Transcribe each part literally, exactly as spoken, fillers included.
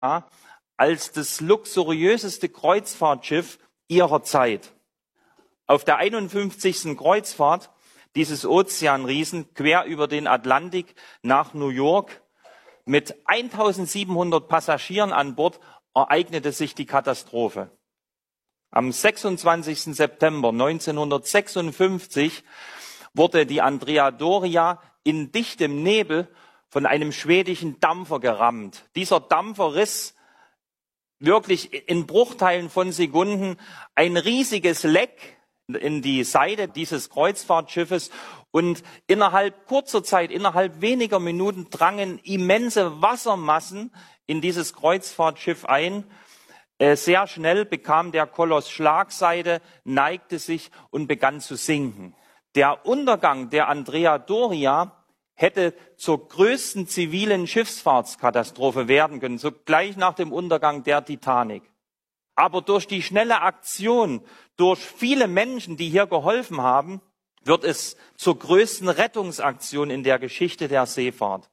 als das luxuriöseste Kreuzfahrtschiff ihrer Zeit. Auf der einundfünfzigsten Kreuzfahrt dieses Ozeanriesen quer über den Atlantik nach New York mit eintausendsiebenhundert Passagieren an Bord ereignete sich die Katastrophe. Am sechsundzwanzigsten September neunzehnhundertsechsundfünfzig wurde die Andrea Doria in dichtem Nebel von einem schwedischen Dampfer gerammt. Dieser Dampfer riss wirklich in Bruchteilen von Sekunden ein riesiges Leck in die Seite dieses Kreuzfahrtschiffes und innerhalb kurzer Zeit, innerhalb weniger Minuten drangen immense Wassermassen in dieses Kreuzfahrtschiff ein. Sehr schnell bekam der Koloss Schlagseite, neigte sich und begann zu sinken. Der Untergang der Andrea Doria hätte zur größten zivilen Schiffsfahrtskatastrophe werden können, so gleich nach dem Untergang der Titanic. Aber durch die schnelle Aktion, durch viele Menschen, die hier geholfen haben, wird es zur größten Rettungsaktion in der Geschichte der Seefahrt.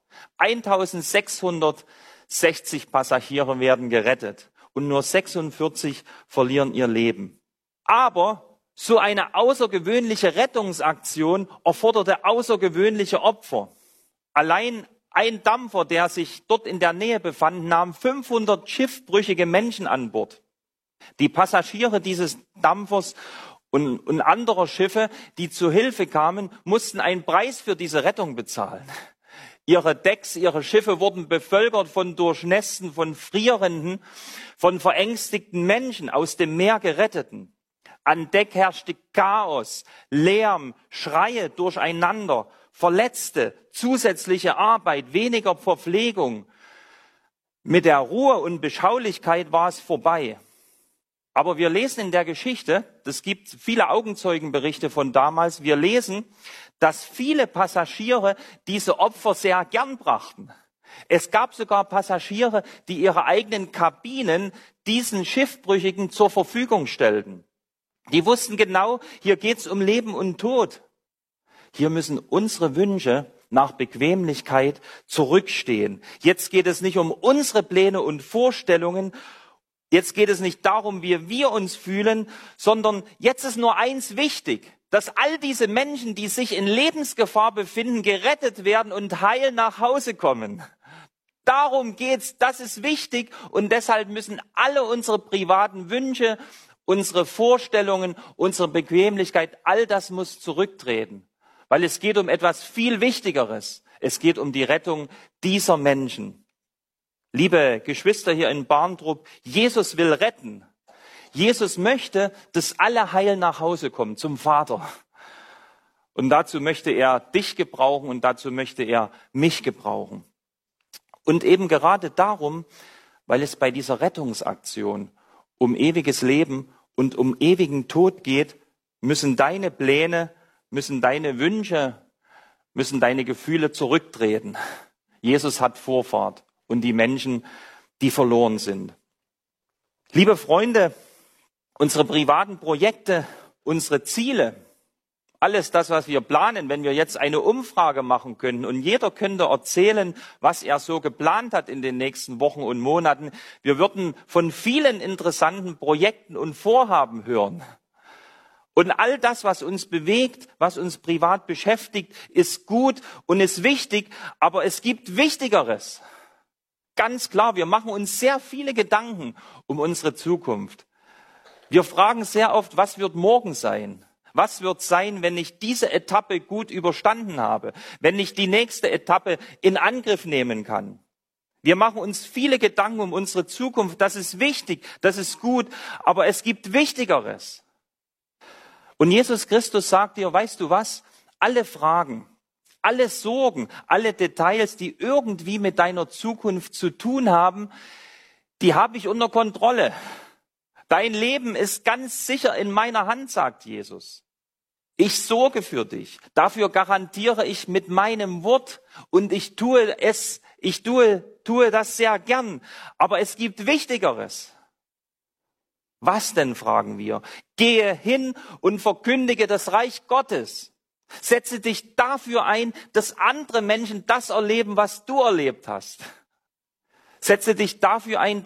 eintausendsechshundertsechzig Passagiere werden gerettet und nur sechsundvierzig verlieren ihr Leben. Aber so eine außergewöhnliche Rettungsaktion erforderte außergewöhnliche Opfer. Allein ein Dampfer, der sich dort in der Nähe befand, nahm fünfhundert schiffbrüchige Menschen an Bord. Die Passagiere dieses Dampfers und, und anderer Schiffe, die zu Hilfe kamen, mussten einen Preis für diese Rettung bezahlen. Ihre Decks, ihre Schiffe wurden bevölkert von Durchnässten, von Frierenden, von verängstigten Menschen, aus dem Meer Geretteten. An Deck herrschte Chaos, Lärm, Schreie durcheinander, Verletzte, zusätzliche Arbeit, weniger Verpflegung. Mit der Ruhe und Beschaulichkeit war es vorbei. Aber wir lesen in der Geschichte, es gibt viele Augenzeugenberichte von damals, wir lesen, dass viele Passagiere diese Opfer sehr gern brachten. Es gab sogar Passagiere, die ihre eigenen Kabinen diesen Schiffbrüchigen zur Verfügung stellten. Die wussten genau, hier geht's um Leben und Tod. Hier müssen unsere Wünsche nach Bequemlichkeit zurückstehen. Jetzt geht es nicht um unsere Pläne und Vorstellungen. Jetzt geht es nicht darum, wie wir uns fühlen, sondern jetzt ist nur eins wichtig, dass all diese Menschen, die sich in Lebensgefahr befinden, gerettet werden und heil nach Hause kommen. Darum geht's, das ist wichtig und deshalb müssen alle unsere privaten Wünsche, unsere Vorstellungen, unsere Bequemlichkeit, all das muss zurücktreten. Weil es geht um etwas viel Wichtigeres. Es geht um die Rettung dieser Menschen. Liebe Geschwister hier in Barntrup, Jesus will retten. Jesus möchte, dass alle heil nach Hause kommen, zum Vater. Und dazu möchte er dich gebrauchen und dazu möchte er mich gebrauchen. Und eben gerade darum, weil es bei dieser Rettungsaktion um ewiges Leben und um ewigen Tod geht, müssen deine Pläne, müssen deine Wünsche, müssen deine Gefühle zurücktreten. Jesus hat Vorfahrt und die Menschen, die verloren sind. Liebe Freunde, unsere privaten Projekte, unsere Ziele, alles das, was wir planen, wenn wir jetzt eine Umfrage machen könnten und jeder könnte erzählen, was er so geplant hat in den nächsten Wochen und Monaten, wir würden von vielen interessanten Projekten und Vorhaben hören. Und all das, was uns bewegt, was uns privat beschäftigt, ist gut und ist wichtig, aber es gibt Wichtigeres. Ganz klar, wir machen uns sehr viele Gedanken um unsere Zukunft. Wir fragen sehr oft, was wird morgen sein? Was wird sein, wenn ich diese Etappe gut überstanden habe? Wenn ich die nächste Etappe in Angriff nehmen kann? Wir machen uns viele Gedanken um unsere Zukunft. Das ist wichtig, das ist gut, aber es gibt Wichtigeres. Und Jesus Christus sagt dir, weißt du was? Alle Fragen, alle Sorgen, alle Details, die irgendwie mit deiner Zukunft zu tun haben, die habe ich unter Kontrolle. Dein Leben ist ganz sicher in meiner Hand, sagt Jesus. Ich sorge für dich. Dafür garantiere ich mit meinem Wort und ich tue es, ich tue, tue das sehr gern. Aber es gibt Wichtigeres. Was denn, fragen wir? Gehe hin und verkündige das Reich Gottes. Setze dich dafür ein, dass andere Menschen das erleben, was du erlebt hast. Setze dich dafür ein,